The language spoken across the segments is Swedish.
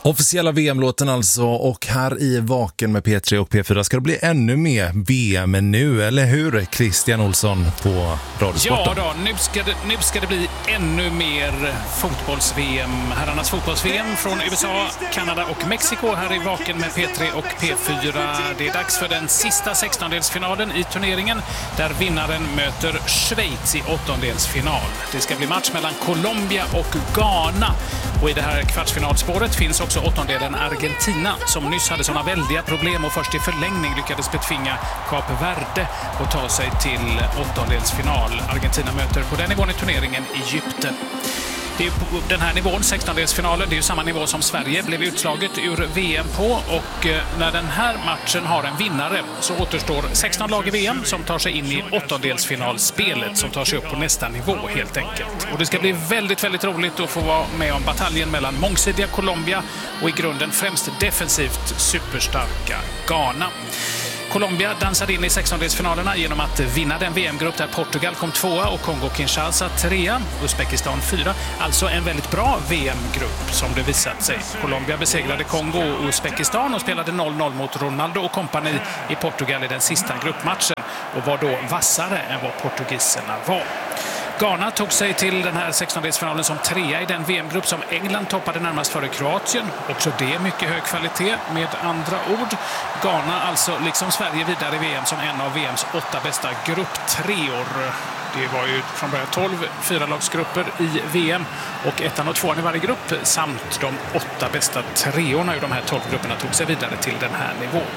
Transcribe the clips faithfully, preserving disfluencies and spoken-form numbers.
Officiella V M-låten alltså, och här i Vaken med P tre och P fyra ska det bli ännu mer V M nu, eller hur Christian Olsson på Radiosporten? Ja då, nu ska det, nu ska det bli ännu mer fotbolls-V M. Herrarnas fotbolls-V M från U S A, Kanada och Mexiko här i Vaken med P tre och P fyra. Det är dags för den sista sextondelsfinalen i turneringen där vinnaren möter Schweiz i åttondelsfinal. Det ska bli match mellan Colombia och Ghana. Och i det här kvartsfinalspåret finns också åttondelen Argentina som nyss hade sådana väldiga problem och först i förlängning lyckades betvinga Kap Verde och ta sig till åttondelsfinal. Argentina möter på den nivån i turneringen Egypten. Det är på den här nivån, sextondelsfinalen, det är ju samma nivå som Sverige blev utslaget ur V M på, och när den här matchen har en vinnare så återstår sexton lag i V M som tar sig in i åttondelsfinalspelet som tar sig upp på nästa nivå helt enkelt. Och det ska bli väldigt, väldigt roligt att få vara med om bataljen mellan mångsidiga Colombia och i grunden främst defensivt superstarka Ghana. Colombia dansade in i sextondelsfinalerna genom att vinna den V M-grupp där Portugal kom tvåa och Kongo-Kinshasa trea, Uzbekistan fyra. Alltså en väldigt bra V M-grupp som det visat sig. Colombia besegrade Kongo och Uzbekistan och spelade noll noll mot Ronaldo och kompani i Portugal i den sista gruppmatchen och var då vassare än vad portugiserna var. Ghana tog sig till den här sextondelsfinalen som trea i den V M-grupp som England toppade närmast före Kroatien. Också det är mycket hög kvalitet med andra ord. Ghana alltså liksom Sverige vidare i V M som en av V M:s åtta bästa grupptreor. Det var ju från början tolv fyralagsgrupper i V M och ettan och tvåan i varje grupp samt de åtta bästa treorna i de här tolv grupperna tog sig vidare till den här nivån.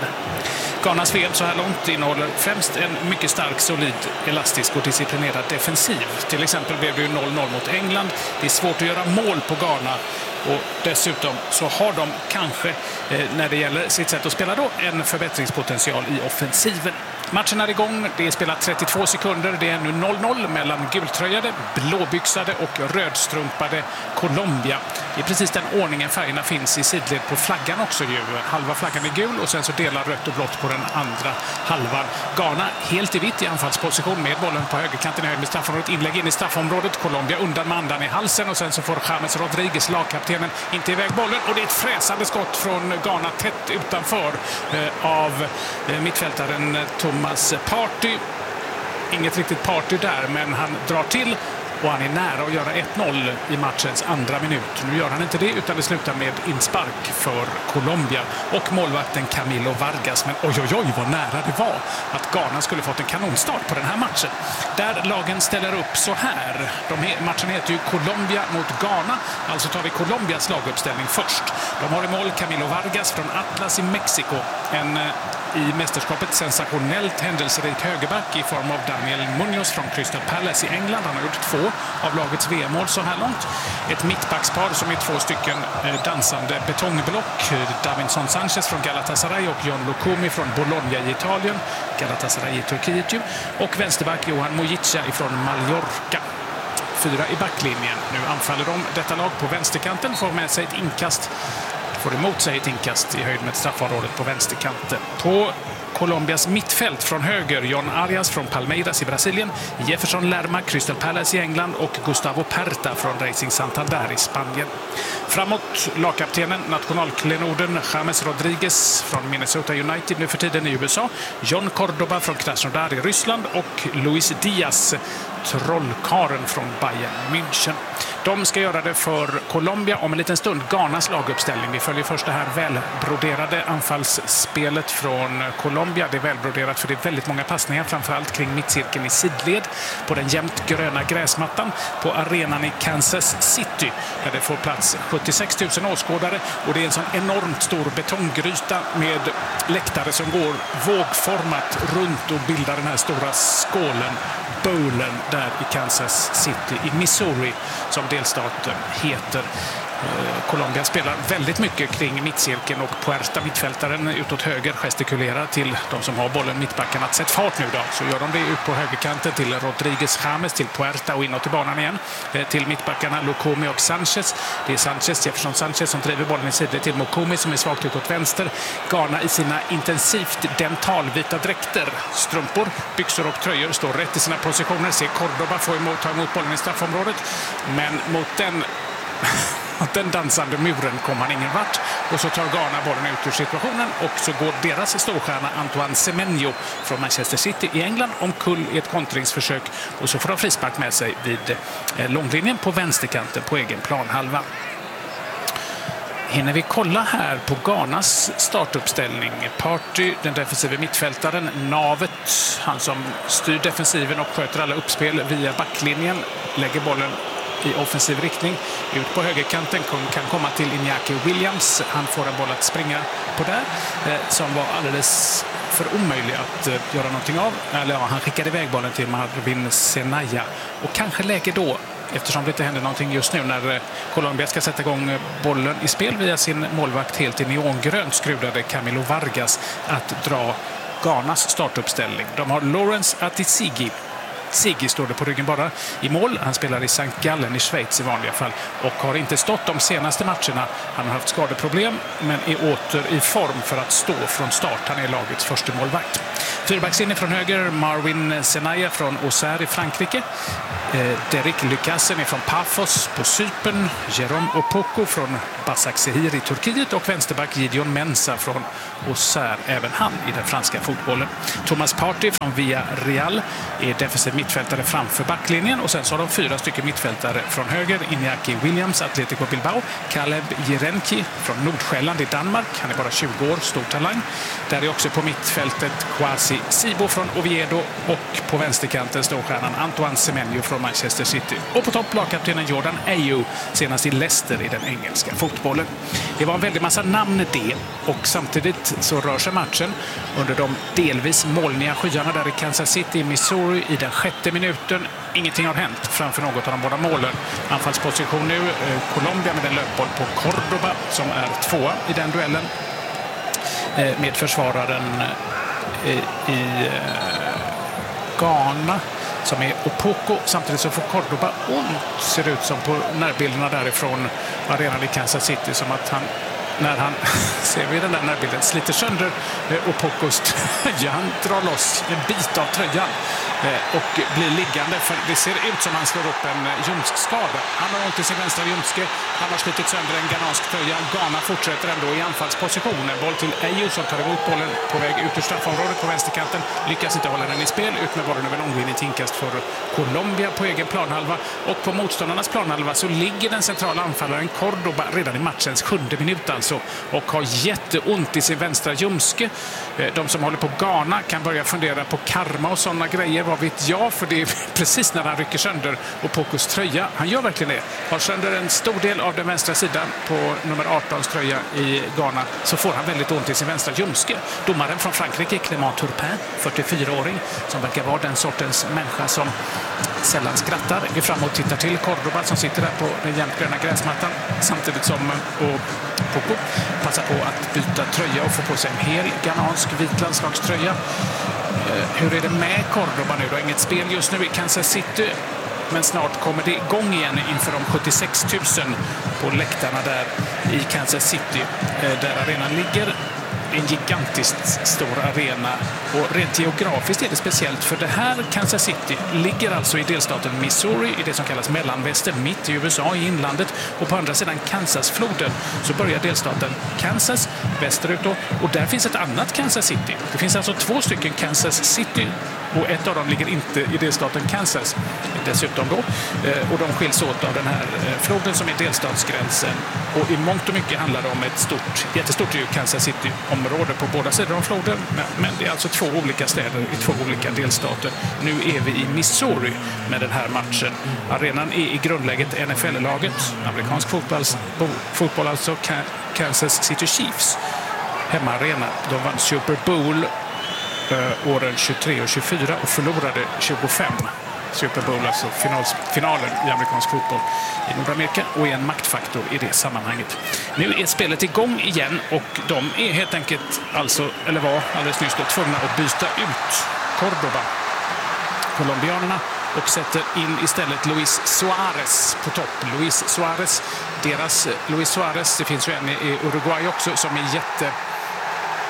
Ghanas V M så här långt innehåller främst en mycket stark, solid, elastisk och disciplinerad defensiv. Till exempel blev det ju noll noll mot England. Det är svårt att göra mål på Ghana och dessutom så har de kanske, eh, när det gäller sitt sätt att spela då, en förbättringspotential i offensiven. Matchen är igång, det är spelat trettiotvå sekunder, det är nu noll noll mellan gultröjade, blåbyxade och rödstrumpade Colombia. Det är precis den ordningen färgerna finns i sidled på flaggan också ju. Halva flaggan är gul och sen så delar rött och blått på den andra halvan. Ghana helt i vitt i anfallsposition med bollen på högerkanten i höjd med straffområdet. Inlägg in i straffområdet. Colombia undan med andan i halsen och sen så får James Rodriguez, lagkaptenen, inte iväg bollen. Och det är ett fräsande skott från Ghana tätt utanför eh, av eh, mittfältaren Thomas Partey. Inget riktigt party där, men han drar till och han är nära att göra ett noll i matchens andra minut. Nu gör han inte det utan det slutar med inspark för Colombia och målvakten Camilo Vargas. Men oj oj oj vad nära det var att Ghana skulle fått en kanonstart på den här matchen. Där lagen ställer upp så här. De he- matchen heter ju Colombia mot Ghana. Alltså tar vi Colombias laguppställning först. De har i mål Camilo Vargas från Atlas i Mexiko. En i mästerskapet sensationellt händelserik högerback i form av Daniel Munoz från Crystal Palace i England. Han har gjort två av lagets V M-mål så här långt. Ett mittbackspar som är två stycken dansande betongblock. Davinson Sanchez från Galatasaray och John Lukumi från Bologna i Italien. Galatasaray i Turkiet ju. Och vänsterback Johan Mojica från Mallorca. Fyra i backlinjen. Nu anfaller de detta lag på vänsterkanten. Får med sig ett inkast. Får emot sig ett inkast i höjd med straffområdet på vänsterkanten. På Colombias mittfält från höger John Arias från Palmeiras i Brasilien, Jefferson Lerma, Crystal Palace i England och Gustavo Perta från Racing Santander i Spanien. Framåt lagkaptenen, nationalklenoden James Rodriguez från Minnesota United nu för tiden i U S A, John Cordoba från Krasnodar i Ryssland och Luis Diaz, trollkaren från Bayern München. De ska göra det för Colombia om en liten stund. Ghanas laguppställning. Vi följer först det här välbroderade anfallsspelet från Colombia. Det är välbroderat för det är väldigt många passningar, framförallt kring mittcirkeln i sidled på den jämnt gröna gräsmattan på arenan i Kansas City där det får plats sjuttiosex tusen åskådare och det är en sån enormt stor betonggryta med läktare som går vågformat runt och bildar den här stora skålen, bowlen, där i Kansas City i Missouri som delstaten heter. Colombia spelar väldigt mycket kring mittcirkeln och Puerta, mittfältaren utåt höger, gestikulerar till de som har bollen, mittbacken, att sätt fart nu då. Så gör de det ut på högerkanten till Rodriguez, James, till Puerta och inåt i banan igen. Till mittbackarna Lukumi och Sanchez. Det är Sanchez, Jefferson Sanchez som driver bollen i sidled till Mokumi som är svagt utåt vänster. Ghana i sina intensivt dentalvita dräkter, strumpor, byxor och tröjor står rätt i sina positioner. Ser Cordoba få emot, ta emot bollen i straffområdet. Men mot den den dansande muren kom han ingen vart. Och så tar Ghana bollen ut ur situationen och så går deras storstjärna Antoine Semenyo från Manchester City i England omkull i ett kontringsförsök. Och så får de frispark med sig vid långlinjen på vänsterkanten på egen planhalva. Hinner vi kolla här på Ghanas startuppställning. Partey, den defensiva mittfältaren, navet, han som styr defensiven och sköter alla uppspel via backlinjen, lägger bollen i offensiv riktning. Ut på högerkanten kan komma till Iñaki Williams. Han får en boll att springa på där eh, som var alldeles för omöjlig att eh, göra någonting av. Eller ja, han skickade iväg bollen till Marvin Senaya. Och kanske läge då, eftersom det inte händer någonting just nu när Colombia ska sätta igång bollen i spel via sin målvakt helt i neongrönt skrudade Camilo Vargas, att dra Ghanas startuppställning. De har Lawrence Atizigi. Sigi står det på ryggen bara i mål. Han spelar i Sankt Gallen i Schweiz i vanliga fall och har inte stått de senaste matcherna. Han har haft skadeproblem men är åter i form för att stå från start. Han är lagets första målvakt. Fyrbackslinjen från höger, Marvin Senaya från Auxerre i Frankrike. Eh, Derek Lykasen är från Pafos på Cypern. Jerome Opoku från Basaksehir i Turkiet och vänsterback Gideon Mensah från Auxerre, även han i den franska fotbollen. Thomas Partey från Villarreal är defensiv mittfältare framför backlinjen och sen så har de fyra stycken mittfältare från höger. Iñaki Williams, Atletico Bilbao. Caleb Jirenki från Nordsjälland i Danmark. Han är bara tjugo år, stor talang. Där är också på mittfältet Kwasi Sibo från Oviedo och på vänsterkanten storstjärnan Antoine Semenyo från Manchester City. Och på topp lagkaptenen Jordan Ayew, senast i Leicester i den engelska fotbollen. Det var en väldig massa namn det och samtidigt så rör sig matchen under de delvis molniga skyarna där i Kansas City i Missouri i den sjätte minuten. Ingenting har hänt framför något av de båda målen. Anfallsposition nu, Colombia med en löpboll på Cordoba som är tvåa i den duellen med försvararen i Ghana som är Opoku. Samtidigt så får Cordoba ont, ser ut som på närbilderna därifrån arenan i Kansas City, som att han, när han ser vi den där närbilden, sliter sönder Opokus tröja. Han drar loss en bit av tröjan och blir liggande, för det ser ut som han slår upp en ljumskskada. Han har ont i sin vänstra ljumske. Han har slitit sönder en ghanansk tröja. Ghana fortsätter ändå i anfallsposition. En boll till Ayew som tar emot bollen på väg ut ur straffområdet på vänsterkanten. Lyckas inte hålla den i spel. Ut med bollen över långlinjen till inkast för Colombia på egen planhalva. Och på motståndarnas planhalva så ligger den centrala anfallaren Cordoba redan i matchens sjunde minut alltså och har jätteont i sin vänstra ljumske. De som håller på Ghana kan börja fundera på karma och sådana grejer. Vad vet jag, för det är precis när han rycker sönder Opokus tröja. Han gör verkligen det. Har sönder en stor del av den vänstra sidan på nummer arton tröja i Ghana, så får han väldigt ont i sin vänstra ljumske. Domaren från Frankrike, Clément Turpin, fyrtiofyra-åring, som verkar vara den sortens människa som sällan skrattar, är fram och tittar till Cordoba som sitter där på den jämntgröna gräsmattan, samtidigt som Opoku passar på att byta tröja och få på sig en hel ghanansk vitlandslagströja. Hur är det med Cordoba nu då? Inget spel just nu i Kansas City, men snart kommer det igång igen inför de sjuttiosex tusen på läktarna där i Kansas City, där arenan ligger. En gigantiskt stor arena, och rent geografiskt är det speciellt, för det här Kansas City ligger alltså i delstaten Missouri, i det som kallas mellanvästern, mitt i U S A i inlandet, och på andra sidan Kansasfloden så börjar delstaten Kansas västerut då, och där finns ett annat Kansas City. Det finns alltså två stycken Kansas City och ett av dem ligger inte i delstaten Kansas dessutom då, och de skiljs åt av den här floden som är delstatsgränsen, och i mångt och mycket handlar det om ett stort, jättestort Kansas City-område på båda sidor om floden, men, men det är alltså två olika städer i två olika delstater. Nu är vi i Missouri med den här matchen. Arenan är i grundläget N F L-laget, amerikansk fotboll, fotboll alltså Kansas City Chiefs hemmaarena. De vann Super Bowl eh, åren tjugotre och tjugofyra och förlorade tjugofem. Super Bowl, alltså final, finalen i amerikansk fotboll i Nordamerika, och är en maktfaktor i det sammanhanget. Nu är spelet igång igen och de är helt enkelt, alltså, eller var alldeles nyss då, tvungna att byta ut Cordoba, colombianerna, och sätter in istället Luis Suarez på topp. Luis Suarez, deras Luis Suarez, det finns ju en i Uruguay också som är jätte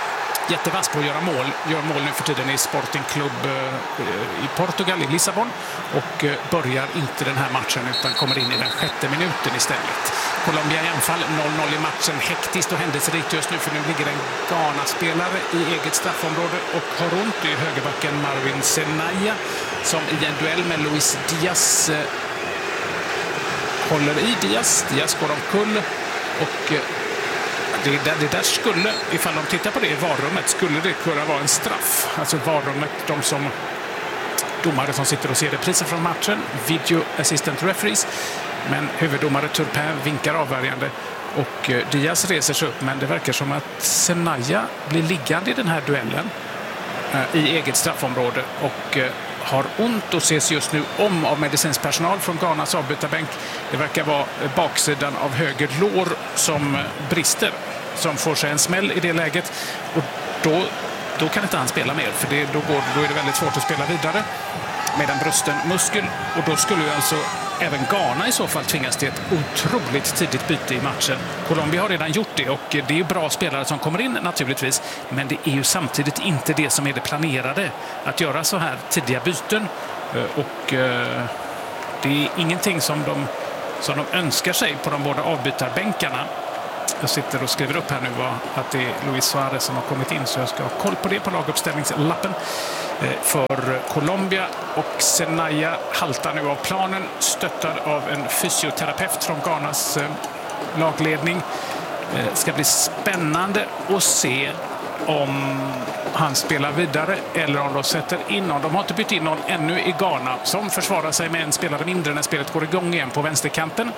jättevass på att göra mål. Gör mål nu för tiden i Sporting Club i Portugal, i Lissabon. Och börjar inte den här matchen utan kommer in i den sjätte minuten istället. Colombia i anfall, noll noll i matchen. Hektiskt och händelserikt just nu, för nu ligger en Ghana-spelare i eget straffområde och har ont i högerbacken Marvin Senaya, som i en duell med Luis Diaz eh, håller i Diaz. Diaz går omkull och eh, det, där, det där skulle, ifall de tittar på det i varummet, skulle det kunna vara en straff. Alltså varummet, de som domare som sitter och ser repriser från matchen, video assistant referees. Men huvuddomare Turpin vinkar avvärjande och Diaz reser sig upp, men det verkar som att Senaya blir liggande i den här duellen eh, i eget straffområde och eh, har ont och ses just nu om av medicinsk personal från Ghanas avbytarbänk. Det verkar vara baksidan av höger lår som brister, som får sig en smäll i det läget, och då, då kan inte han spela mer, för det, då, går, då är det väldigt svårt att spela vidare med en brusten muskel, och då skulle ju alltså även Ghana i så fall tvingas till ett otroligt tidigt byte i matchen. Colombia har redan gjort det, och det är ju bra spelare som kommer in naturligtvis, men det är ju samtidigt inte det som är det planerade, att göra så här tidiga byten, och det är ingenting som de, som de önskar sig på de båda avbytarbänkarna. Jag sitter och skriver upp här nu att det är Luis Suarez som har kommit in, så jag ska ha koll på det på laguppställningslappen för Colombia. Och Senaya haltar nu av planen, stöttad av en fysioterapeut från Ghanas lagledning. Det ska bli spännande att se om han spelar vidare eller om de sätter in någon. De har inte bytt in någon ännu i Ghana, som försvarar sig med en spelare mindre när spelet går igång igen på vänsterkanten.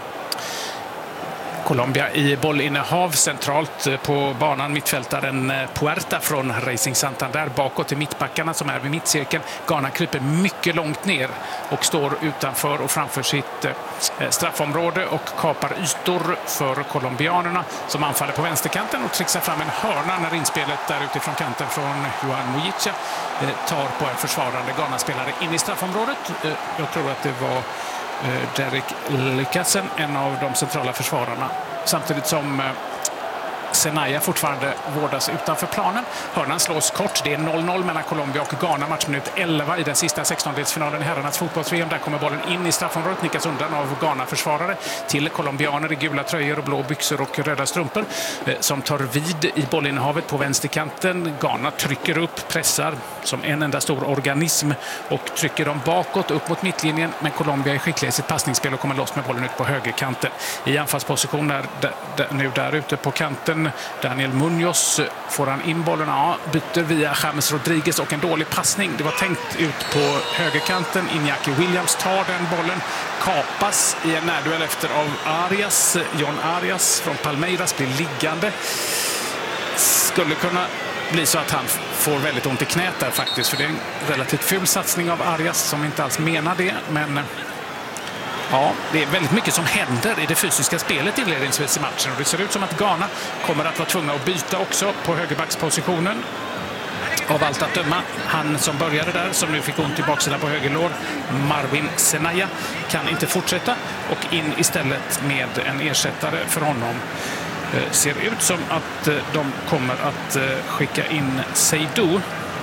Colombia i bollinnehav centralt på banan, mittfältaren Puerta från Racing Santander bakåt till mittbackarna som är vid mittcirkeln. Ghana kryper mycket långt ner och står utanför och framför sitt straffområde och kapar ytor för colombianerna som anfaller på vänsterkanten och trixar fram en hörna när inspelet där utifrån kanten från Juan Mujica tar på en försvarande Ghana-spelare in i straffområdet. Jag tror att det var Derek Lucasen, en av de centrala försvararna, samtidigt som Senaya fortfarande vårdas utanför planen. Hörnan slås kort. Det är noll noll mellan Colombia och Ghana. Matchminut elva i den sista sextondelsfinalen i herrarnas fotbolls-V M. Där kommer bollen in i straffområdet, nickas undan av Ghana-försvarare till colombianer i gula tröjor och blå byxor och röda strumpor som tar vid i bollinnehavet på vänsterkanten. Ghana trycker upp, pressar som en enda stor organism och trycker dem bakåt upp mot mittlinjen, men Colombia är skickliga i sitt passningsspel och kommer loss med bollen ut på högerkanten. I anfallsposition där, där, nu där ute på kanten Daniel Munoz, får han in bollen, ja, byter via James Rodriguez och en dålig passning. Det var tänkt ut på högerkanten. Iñaki Williams tar den bollen, kapas i en närduell efter av Arias. John Arias från Palmeiras blir liggande. Skulle kunna bli så att han får väldigt ont i knät där faktiskt, för det är en relativt ful satsning av Arias som inte alls menar det, men ja, det är väldigt mycket som händer i det fysiska spelet inledningsvis i matchen, och det ser ut som att Ghana kommer att vara tvungna att byta också på högerbackspositionen. Av allt att döma, han som började där, som nu fick ont i baksidan på högerlår, Marvin Senaya, kan inte fortsätta och in istället med en ersättare för honom. Det ser ut som att de kommer att skicka in Seydou.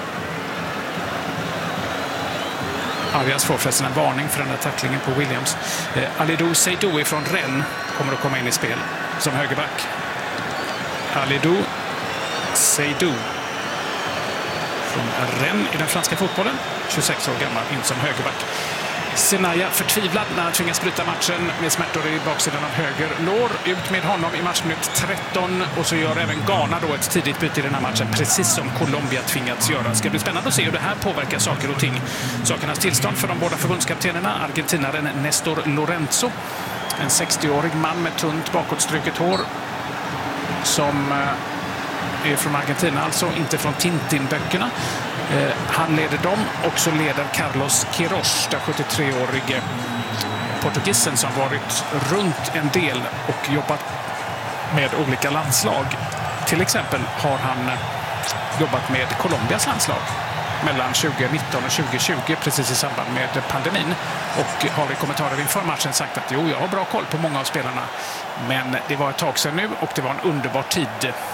Arias får förresten en varning för den här tacklingen på Williams. Eh, Alidou Seydou från Rennes kommer att komma in i spel som högerback. Alidou Seydou från Rennes i den franska fotbollen, tjugosex år gammal, in som högerback. Senaya förtvivlad när han tvingas bryta matchen med smärtor i baksidan av höger lår. Ut med honom i matchminut tretton, och så gör även Ghana då ett tidigt byte i den här matchen, precis som Colombia tvingats göra. Det ska bli spännande att se hur det här påverkar saker och ting. Sakernas tillstånd för de båda förbundskaptenerna, argentinaren Nestor Lorenzo, en sextioårig man med tunt bakåtstruket hår som är från Argentina, alltså inte från Tintin-böckerna. Eh, han leder dem, och så leder Carlos Queiroz, den sjuttiotre-årige portugisen som varit runt en del och jobbat med olika landslag. Till exempel har han jobbat med Colombias landslag mellan tjugonitton och tjugotjugo, precis i samband med pandemin, och har i kommentarer inför matchen sagt att jo, jag har bra koll på många av spelarna, men det var ett tag sedan nu och det var en underbar tid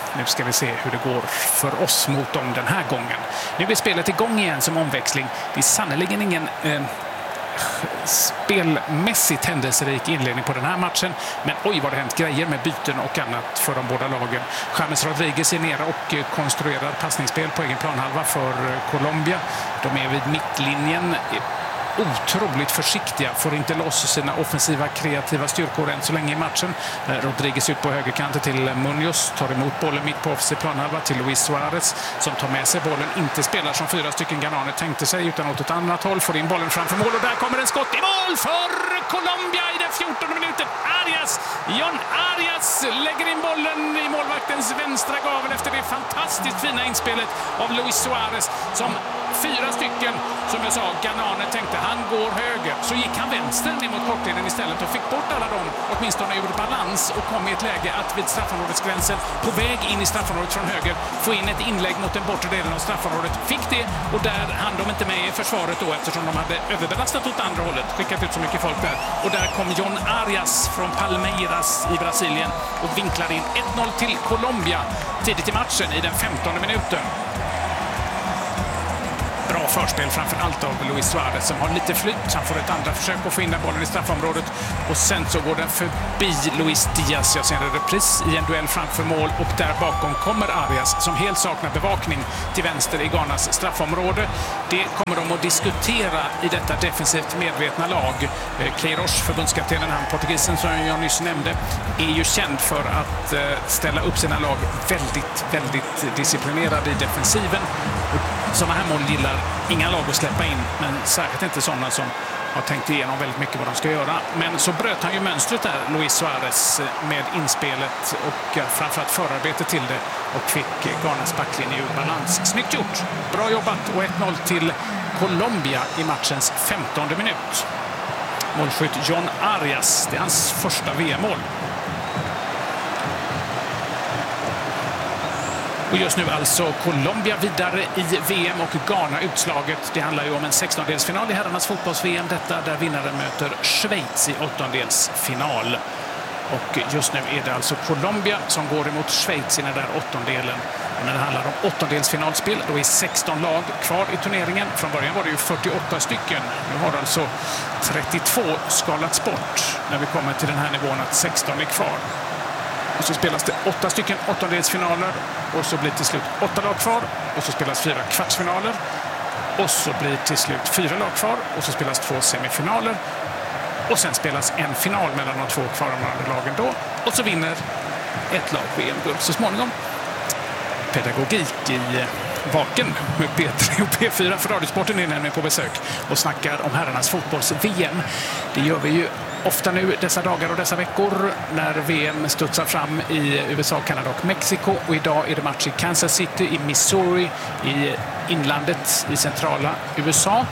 Nu ska vi se hur det går för oss mot dem den här gången. Nu är spelet igång igen som omväxling. Det är sannoliken ingen eh, spelmässigt händelserik inledning på den här matchen. Men oj vad det hänt grejer med byten och annat för de båda lagen. James Rodriguez är nere och konstruerar passningsspel på egen planhalva för Colombia. De är vid mittlinjen. Otroligt försiktiga, får inte loss sina offensiva kreativa styrkor än så länge i matchen. Rodriguez ut på högerkanten till Munoz, tar emot bollen mitt på offensiv planhalva till Luis Suarez som tar med sig bollen, inte spelar som fyra stycken ghananer tänkte sig utan åt ett annat håll, får in bollen framför mål och där kommer en skott i mål för Colombia i den fjortonde minuten. Arias, John Arias lägger in bollen i målvaktens vänstra gavel efter det fantastiskt fina inspelet av Luis Suarez som fyra stycken, som jag sa, ghananer tänkte han går höger. Så gick han vänster ner mot kortlinjen istället och fick bort alla dem, åtminstone ur balans och kom i ett läge att vid straffområdesgränsen på väg in i straffområdet från höger få in ett inlägg mot den bortre delen av straffområdet. Fick det och där hann de inte med i försvaret då eftersom de hade överbelastat åt andra hållet, skickat ut så mycket folk där. Och där kom John Arias från Palmeiras i Brasilien och vinklade in ett noll till Colombia tidigt i matchen i den femtonde minuten. Bra förspel framför allt av Luis Suarez som har lite flytt. Han får ett andra försök att få in den bollen i straffområdet och sen så går den förbi Luis Diaz. Jag ser en repris i en duell framför mål och där bakom kommer Arias som helt saknar bevakning till vänster i Ghanas straffområde. Det kommer de att diskutera i detta defensivt medvetna lag. Queiroz, förbundskaptenen, han portugisen som jag nyss nämnde, är ju känd för att ställa upp sina lag väldigt, väldigt disciplinerad i defensiven. Sådana här mål gillar inga lag att släppa in, men särskilt inte sådana som har tänkt igenom väldigt mycket vad de ska göra. Men så bröt han ju mönstret där, Luis Suarez, med inspelet och framförallt förarbetet till det och fick Ghanas backlinje ur balans. Snyggt gjort, bra jobbat och ett noll till Colombia i matchens femtonde minut. Målskytt John Arias, det är hans första V M-mål. Och just nu alltså Colombia vidare i V M och Ghana utslaget. Det handlar ju om en sextondelsfinal i herrarnas fotbolls-V M. Detta där vinnaren möter Schweiz i åttondelsfinal. Och just nu är det alltså Colombia som går emot Schweiz i den där åttondelen. Och när det handlar om åttondelsfinalspel, då är sexton lag kvar i turneringen. Från början var det ju fyrtioåtta stycken. Nu har alltså trettiotvå skalats bort när vi kommer till den här nivån att sexton är kvar. Och så spelas det åtta stycken åttondelsfinaler och så blir till slut åtta lag kvar och så spelas fyra kvartsfinaler och så blir till slut fyra lag kvar och så spelas två semifinaler och sen spelas en final mellan de två kvarvarande lagen då och så vinner ett lag V M-guld så småningom. Pedagogik i Vaken med P tre och P fyra för Radiosporten är nämligen på besök och snackar om herrarnas fotbolls-V M. Det gör vi ju ofta nu dessa dagar och dessa veckor när V M studsar fram i U S A, Kanada och Mexiko. Och idag är det match i Kansas City i Missouri i inlandet i centrala U S A.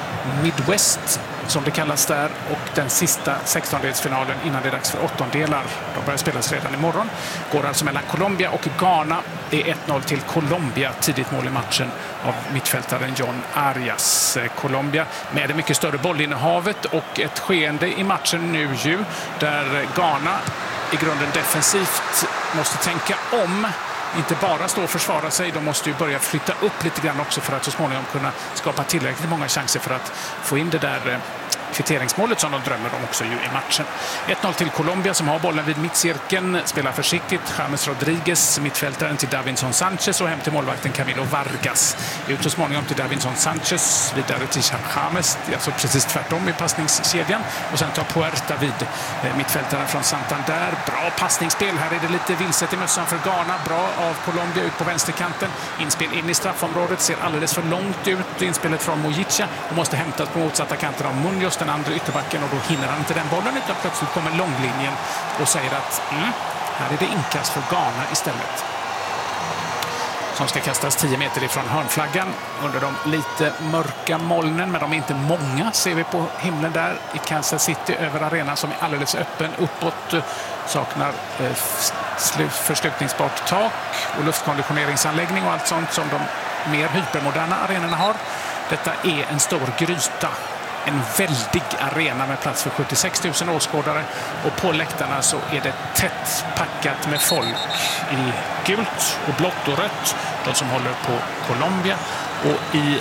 Midwest som det kallas där och den sista sextondelsfinalen innan det är dags för åttondelar. De börjar spelas redan imorgon. Går alltså mellan Colombia och Ghana. Det är ett noll till Colombia, tidigt mål i matchen av mittfältaren John Arias. Colombia med det mycket större bollinnehavet och ett skeende i matchen nu ju där Ghana i grunden defensivt måste tänka om. Inte bara stå och försvara sig, de måste ju börja flytta upp lite grann också för att så småningom kunna skapa tillräckligt många chanser för att få in det där kvitteringsmålet som de drömmer om också ju i matchen. ett noll till Colombia som har bollen vid mittcirkeln, spelar försiktigt. James Rodriguez, mittfältaren till Davinson Sanchez och hem till målvakten Camilo Vargas. Ut så småningom till Davinson Sanchez, vidare till James, det är alltså precis tvärtom i passningskedjan. Och sen tar Puerta vid mittfältaren från Santander. Bra passningsspel, här är det lite vilset i mössan för Ghana. Bra av Colombia ut på vänsterkanten. Inspel in i straffområdet, ser alldeles för långt ut. Inspelet från Mojica och måste hämtas på motsatta kanten av Munoz, den andra ytterbacken, och då hinner han inte den bollen utan plötsligt kommer långlinjen och säger att mm, här är det inkast för Ghana istället. Som ska kastas tio meter ifrån hörnflaggan under de lite mörka molnen, men de är inte många ser vi på himlen där i Kansas City över arenan som är alldeles öppen uppåt, saknar eh, förslutningsbart tak och luftkonditioneringsanläggning och allt sånt som de mer hypermoderna arenorna har. Detta är en stor gryta en väldig arena med plats för sjuttiosex tusen åskådare, och på läktarna så är det tätt packat med folk i gult och blått och rött, de som håller på Colombia, och i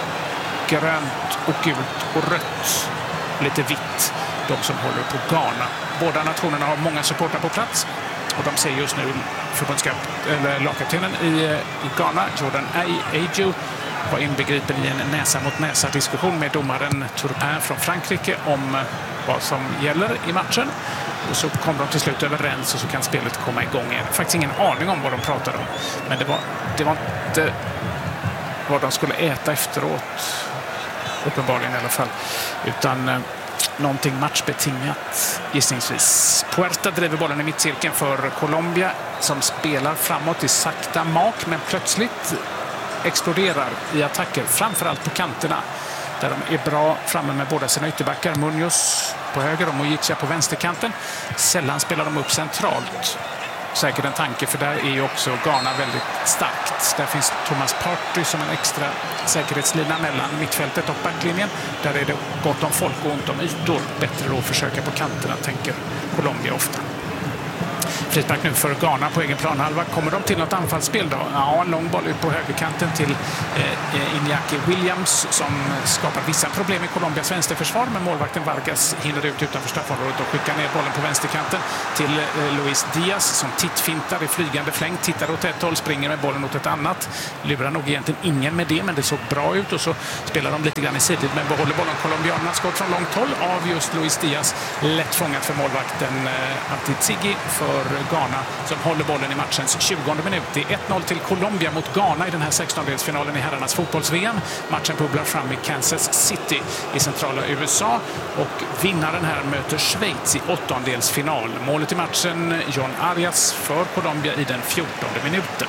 grönt och gult och rött, lite vitt, de som håller på Ghana. Båda nationerna har många supportrar på plats, och de ser just nu eller lagkaptenen i, i Ghana, Jordan Ayew, var inbegripen i en näsa mot näsa diskussion med domaren Turpin från Frankrike om vad som gäller i matchen. Och så kom de till slut överens, och så kan spelet komma igång igen. Faktiskt ingen aning om vad de pratade om, men det var, det var inte vad de skulle äta efteråt, uppenbarligen i alla fall, utan eh, någonting matchbetingat gissningsvis. Puerta driver bollen i mittcirkeln för Colombia, som spelar framåt i sakta mak, men plötsligt exploderar i attacker, framförallt på kanterna, där de är bra framme med båda sina ytterbackar. Munoz på höger och Mojica på vänsterkanten. Sällan spelar de upp centralt. Säkert en tanke, för där är ju också Ghana väldigt starkt. Där finns Thomas Partey som en extra säkerhetslina mellan mittfältet och backlinjen. Där är det gott om folk och ont om ytor. Bättre då att försöka på kanterna, tänker Colombia ofta. Frispark nu för Ghana på egen planhalva. Kommer de till något anfallsspel då? Ja, en lång boll ut på högerkanten till eh, Iñaki Williams, som skapar vissa problem i Colombias vänsterförsvar, men målvakten Vargas hinner ut utanför straffområdet och skickar ner bollen på vänsterkanten till eh, Luis Diaz, som tittfintar i flygande fläng, tittar åt ett håll, springer med bollen åt ett annat. Lurar nog egentligen ingen med det, men det såg bra ut, och så spelar de lite grann i sidled, men behåller bollen. Colombianerna skott från långt håll av just Luis Diaz. Lätt fångat för målvakten eh, Atizigi för Ghana, som håller bollen i matchens tjugonde minut. Det är ett noll till Colombia mot Ghana i den här sextondelsfinalen i herrarnas fotbolls-V M. Matchen bubblar fram i Kansas City i centrala U S A, och vinnaren här möter Schweiz i åttondelsfinal. Målet i matchen, John Arias för Colombia i den fjortonde minuten.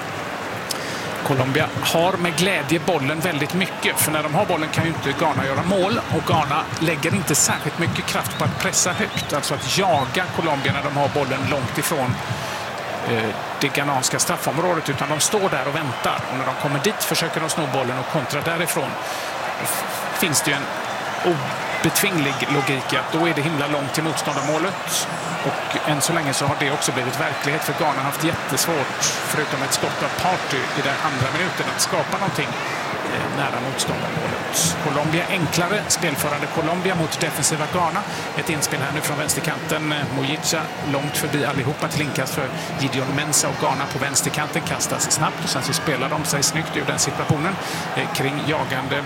Colombia har med glädje bollen väldigt mycket, för när de har bollen kan ju inte Ghana göra mål, och Ghana lägger inte särskilt mycket kraft på att pressa högt, alltså att jaga Colombia när de har bollen långt ifrån eh, det ghananska straffområdet, utan de står där och väntar, och när de kommer dit försöker de sno bollen och kontra därifrån. Finns det ju en obetvinglig logik att då är det himla långt till motståndarmålet, och än så länge så har det också blivit verklighet, för Ghana har haft jättesvårt, förutom ett skott av Partey i den andra minuten, att skapa någonting eh, nära motståndarmålet. Colombia enklare, spelförande Colombia mot defensiva Ghana. Ett inspel här nu från vänsterkanten. Mojica långt förbi allihopa till inkast för Gideon Mensah, och Ghana på vänsterkanten kastas snabbt, och sen så spelar de sig snyggt ur den situationen eh, kring jagande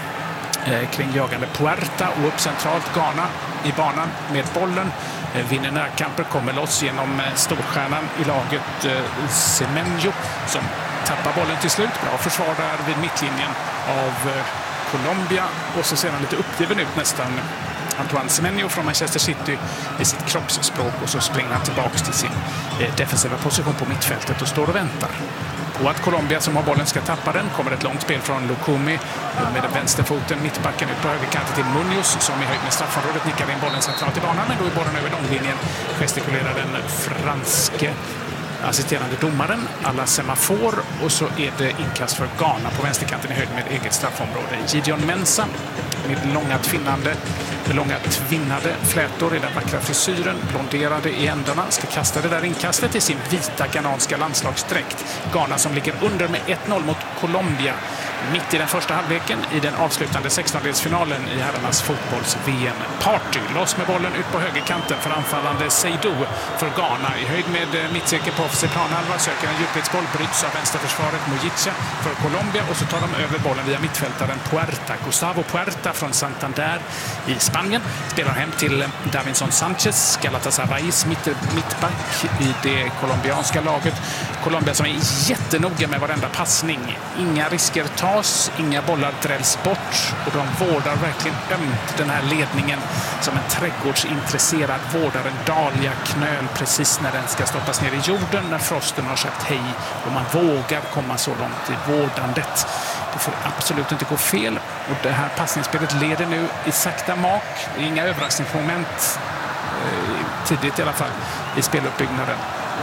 kring jagande Puerta, och upp centralt Ghana i banan med bollen. Vinner närkamper, kommer loss genom storstjärnan i laget Semenyo, som tappar bollen till slut. Bra försvar där vid mittlinjen av Colombia, och så ser han lite uppgiven ut nästan, Antoine Semenyo från Manchester City, i sitt kroppsspråk, och så springer han tillbaka till sin defensiva position på mittfältet och står och väntar. Och att Colombia, som har bollen, ska tappa den. Kommer ett långt spel från Lukumi med den vänsterfoten, mittbacken ut på högerkanten till Munoz, som i höjd med straffområdet nickar in bollen centralt i banan, men då är bollen över långlinjen. Gestikulerar den franske assisterande domaren alla semafor, och så är det inkast för Ghana på vänsterkanten i höjd med eget straffområde. Gideon Mensah med långa tvinnande, med långa tvinnade flätor i den vackra frisyren, blonderade i ändarna, ska kasta det där inkastet i sin vita ghananska landslagsdräkt. Ghana som ligger under med ett noll mot Colombia mitt i den första halvleken i den avslutande sextondelsfinalen i herrarnas fotbolls-V M. Partey loss med bollen ut på högerkanten för anfallande Seydou för Ghana. I höjd med mittcirkeln på offensiv planhalva söker en djupledsboll, bryts av vänsterförsvaret Mojica för Colombia, och så tar de över bollen via mittfältaren Puerta. Gustavo Puerta från Santander i Spanien spelar hem till Davinson Sanchez, Galatasarays mittback i det colombianska laget. Colombia som är jättenoga med varenda passning. Inga risker tas, inga bollar drälls bort, och de vårdar verkligen ömt den här ledningen som en trädgårdsintresserad vårdare. En dahlia-knöl precis när den ska stoppas ner i jorden, när frosten har sagt hej, och man vågar komma så långt i vårdandet. Det får absolut inte gå fel, och det här passningsspelet leder nu i sakta mak. Inga överraskningsmoment eh, tidigt i alla fall i speluppbyggnaden.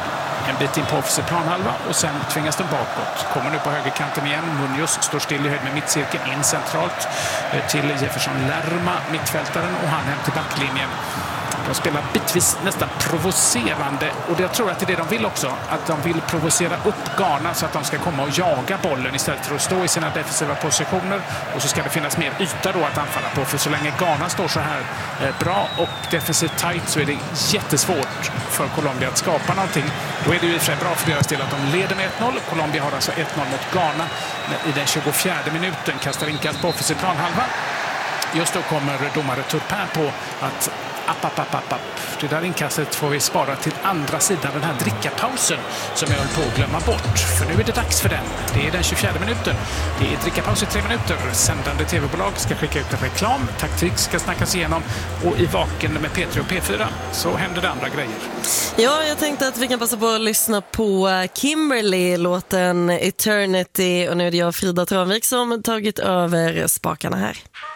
en bit in på offensiv planhalva och sen tvingas de bakåt. Kommer nu på högerkanten igen. Munoz står still i höjd med mittcirkeln in centralt till Jefferson Lerma, mittfältaren, och han hem till backlinjen. De spelar bitvis nästan provocerande, och jag tror att det är det de vill också. Att de vill provocera upp Ghana så att de ska komma och jaga bollen istället för att stå i sina defensiva positioner. Och så ska det finnas mer yta då att anfalla på. För så länge Ghana står så här eh, bra och defensivt tight så är det jättesvårt för Colombia att skapa någonting. Då är det ju i och för sig bra för deras del att de leder med ett noll. Colombia har alltså ett noll mot Ghana i den tjugofjärde minuten. Kastar inkast på offensiv planhalva. Just då kommer domare Turpin på att App, app, app, app, app. Det där inkastet får vi spara till andra sidan den här drickapausen som jag höll på att glömma bort. För nu är det dags för den. Det är den tjugofjärde minuten. Det är drickapaus i tre minuter. Sändande tv-bolag ska skicka ut en reklam. Taktik ska snackas igenom. Och i Vaken med P tre och P fyra så händer det andra grejer. Ja, jag tänkte att vi kan passa på att lyssna på Kimberly, låten Eternity. Och nu är det jag, Frida Tranvik, som tagit över spakarna här.